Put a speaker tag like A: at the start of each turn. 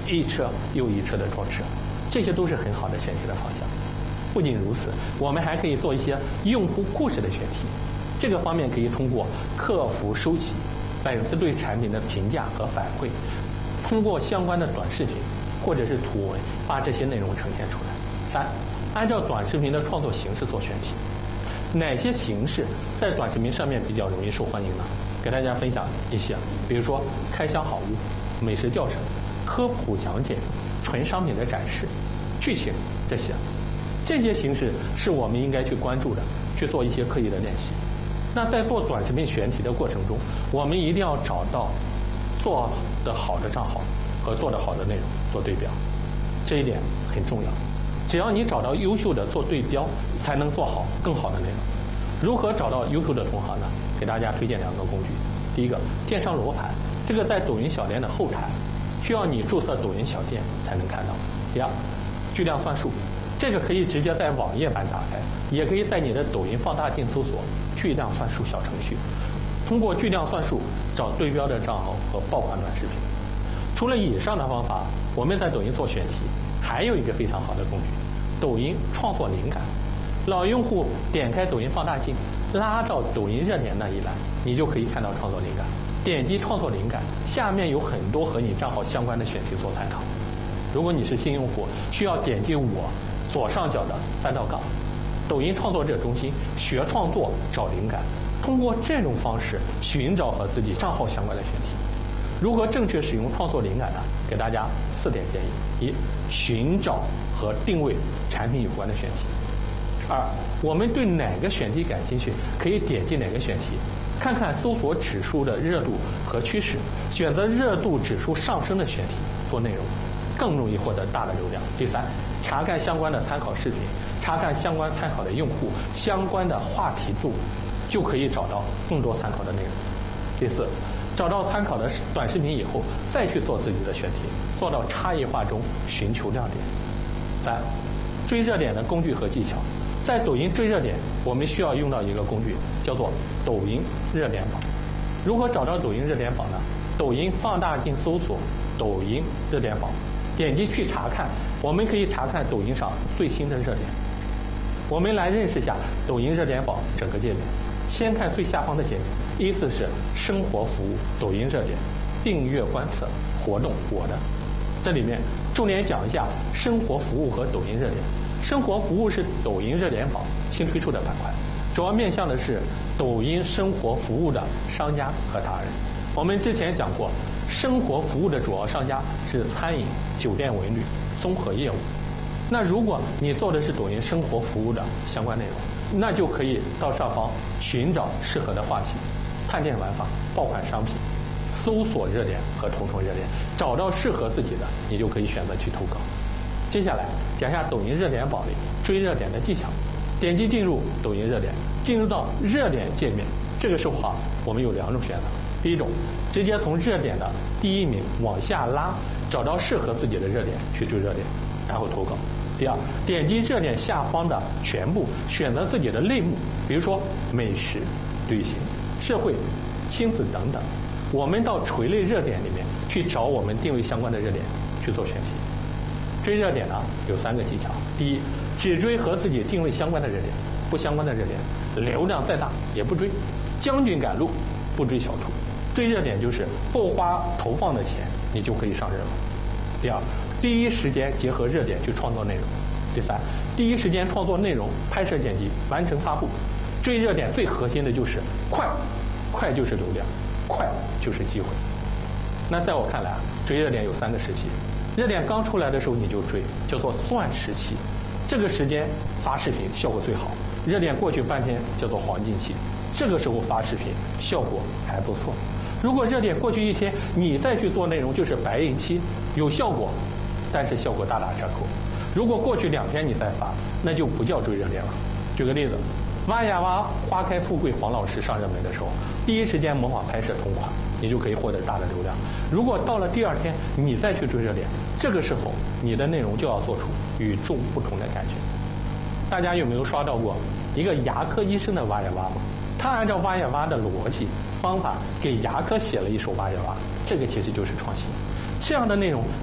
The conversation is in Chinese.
A: 一车又一车的装车，这些都是很好的选题的方向。不仅如此，我们还可以做一些用户故事的选题，这个方面可以通过客服收集粉丝对产品的评价和反馈，通过相关的短视频或者是图文把这些内容呈现出来。三，按照短视频的创作形式做选题。哪些形式在短视频上面比较容易受欢迎呢？给大家分享一些，比如说开箱好物、美食教程、科普讲解、纯商品的展示、剧情这些。这些形式是我们应该去关注的，去做一些刻意的练习。那在做短视频选题的过程中，我们一定要找到做得好的账号和做得好的内容做对标，这一点很重要。只要你找到优秀的做对标，才能做好更好的内容。如何找到优秀的同行呢？给大家推荐2个工具。第一个，电商罗盘，这个在抖音小店的后台，需要你注册抖音小店才能看到。第二，巨量算术，这个可以直接在网页版打开，也可以在你的抖音放大镜搜索巨量算术小程序，通过巨量算术找对标的账号和爆款短视频。除了以上的方法，我们在抖音做选题还有一个非常好的工具，抖音创作灵感。老用户点开抖音放大镜，拉到抖音热点那一栏，你就可以看到创作灵感。点击创作灵感，下面有很多和你账号相关的选题做参考。如果你是新用户，需要点击我左上角的3道杠，抖音创作者中心学创作找灵感，通过这种方式寻找和自己账号相关的选题。如何正确使用创作灵感呢？给大家4点建议：1、寻找和定位产品有关的选题；2、我们对哪个选题感兴趣，可以点击哪个选题，看看搜索指数的热度和趋势，选择热度指数上升的选题做内容，更容易获得大的流量。第3，查看相关的参考视频，查看相关参考的用户、相关的话题度，就可以找到更多参考的内容。第4，找到参考的短视频以后，再去做自己的选题，做到差异化中寻求亮点。3、追热点的工具和技巧。在抖音追热点，我们需要用到一个工具，叫做抖音热点榜。如何找到抖音热点榜呢？抖音放大镜搜索抖音热点榜，点击去查看，我们可以查看抖音上最新的热点。我们来认识一下抖音热点榜整个界面。先看最下方的界面，依次是生活服务、抖音热点、订阅观测、活动我的。这里面重点讲一下生活服务和抖音热点。生活服务是抖音热点榜新推出的板块，主要面向的是抖音生活服务的商家和达人。我们之前讲过，生活服务的主要商家是餐饮、酒店、文旅综合业务。那如果你做的是抖音生活服务的相关内容，那就可以到上方寻找适合的话题，探店玩法、爆款商品，搜索热点和同城热点，找到适合自己的，你就可以选择去投稿。接下来讲一下抖音热点榜里追热点的技巧。点击进入抖音热点，进入到热点界面，这个时候我们有2种选择。第一种，直接从热点的第1名往下拉，找到适合自己的热点去追热点，然后投稿。第2，点击热点下方的全部，选择自己的类目，比如说美食、旅行、社会、亲子等等。我们到垂类热点里面去找我们定位相关的热点去做选题。追热点呢有3个技巧。第一，只追和自己定位相关的热点，不相关的热点流量再大也不追。将军赶路不追小兔。追热点就是不花投放的钱，你就可以上热门。第2，第一时间结合热点去创作内容。第3，第一时间创作内容，拍摄剪辑，完成发布。追热点最核心的就是快，快就是流量，快就是机会。那在我看来追热点有3个时期。热点刚出来的时候你就追，叫做钻时期，这个时间发视频效果最好。热点过去半天叫做黄金期，这个时候发视频效果还不错。如果热点过去1天，你再去做内容就是白银期，有效果，但是效果大打折扣。如果过去2天你再发，那就不叫追热点了。举个例子，挖呀挖花开富贵黄老师上热门的时候，第一时间模仿拍摄同款，你就可以获得大的流量。如果到了第2天你再去追热点，这个时候你的内容就要做出与众不同的感觉。大家有没有刷到过一个牙科医生的挖呀挖吗？他按照挖呀挖的逻辑方法给牙科写了一首挖呀挖，这个其实就是创新。这样的内容